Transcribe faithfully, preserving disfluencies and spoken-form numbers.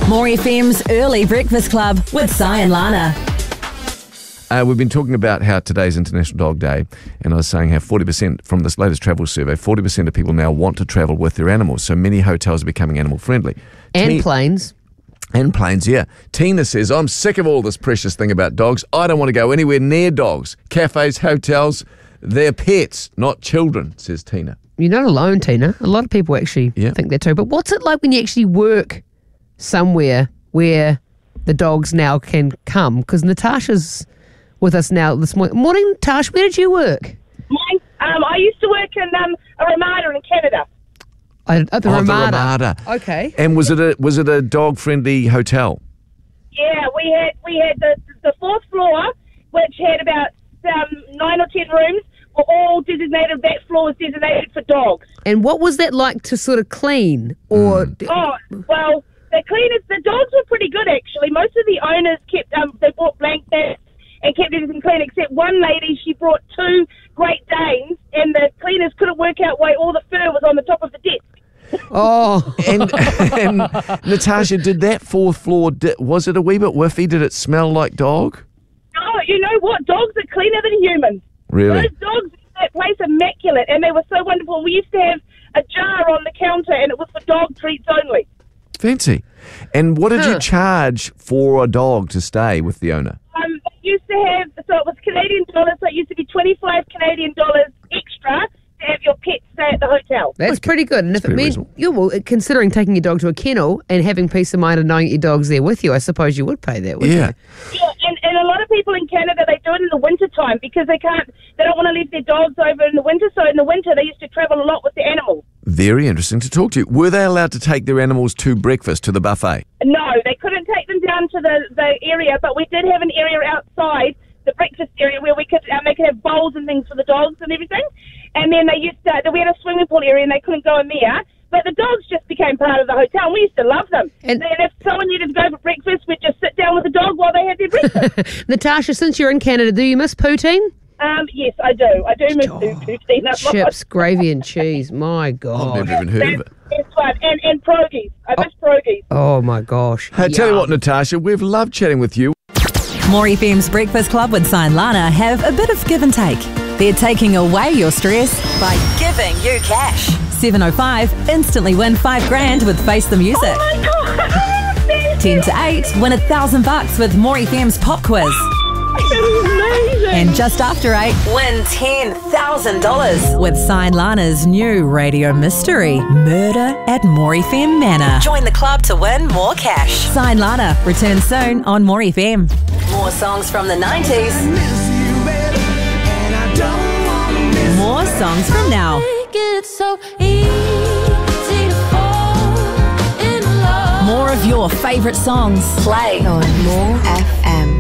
More F M's Early Breakfast Club with Si and Lana. Uh, we've been talking about how today's International Dog Day, and I was saying how forty percent from this latest travel survey, forty percent of people now want to travel with their animals. So many hotels are becoming animal friendly. And Te- planes. And planes, yeah. Tina says, I'm sick of all this precious thing about dogs. I don't want to go anywhere near dogs. Cafes, hotels, they're pets, not children, says Tina. You're not alone, Tina. A lot of people actually Yeah. think that too. But what's it like when you actually work somewhere where the dogs now can come? Because Natasha's with us now this morning. Morning, Natasha. Where did you work? Mine, um, I used to work in um, a Ramada in Canada. I, at the Oh, Ramada. the Ramada. Okay. And was it a was it a dog friendly hotel? Yeah, we had we had the the fourth floor, which had about um, nine or ten rooms, were all designated. That floor was designated for dogs. And what was that like to sort of clean? Or Oh, well, the cleaners, the dogs were pretty good actually. Most of the owners kept um, they bought blankets and kept everything clean, except one lady. She brought two Great Danes, and the cleaners couldn't work out why all the fur was on the top of the desk. oh, And, and Natasha, did that fourth floor, di- was it a wee bit whiffy? Did it smell like dog? Oh, you know what? Dogs are cleaner than humans. Really? Those dogs in that place immaculate, and they were so wonderful. We used to have a jar on the counter, and it was for dog treats only. Fancy. And what did Huh. you charge for a dog to stay with the owner? Um, they used to have, so it was Canadian dollars, so it used to be twenty-five Canadian dollars extra to have your pet stay at the hotel. that's pretty good. And if it pretty means reasonable. you well, considering taking your dog to a kennel and having peace of mind and knowing your dog's there with you, I suppose you would pay that, wouldn't Yeah. you? Yeah, and, and a lot of people in Canada, they do it in the winter time because they can't, they don't want to leave their dogs over in the winter, so in the winter they used to travel a lot with the animals. Very interesting to talk to you. Were they allowed to take their animals to breakfast, to the buffet? No, they couldn't take them down to the, the area, but we did have an area outside, the breakfast area, where we could um, they could have bowls and things for the dogs and everything. And then they used to, we had a swimming pool area and they couldn't go in there. But the dogs just became part of the hotel and we used to love them. And- And, if someone needed to go for breakfast, we'd just sit down with the dog while they had their breakfast. Natasha, since you're in Canada, do you miss poutine? um, yes, I do. I do miss Oh, food poutine a lot. Chips, gravy and cheese. My I've God. never even heard of That's, it. that's one. And, and pierogies. I miss pierogies. Oh, my gosh. Hey, tell you Yum. what, Natasha, we've loved chatting with you. More F M's Breakfast Club with Si and Lana have a bit of give and take. They're taking away your stress by giving you cash. seven oh five, instantly win five grand with Face the Music. Oh my God! Thank ten you. to eight, win a thousand bucks with More F M's Pop Quiz. That was amazing. And just after eight, win ten thousand dollars with Si and Lana's new radio mystery, Murder at More F M Manor. Join the club to win more cash. Si and Lana returns soon on More F M. More songs from the nineties. More songs from now. It's so easy to fall in love. More of your favourite songs. Play on More F M.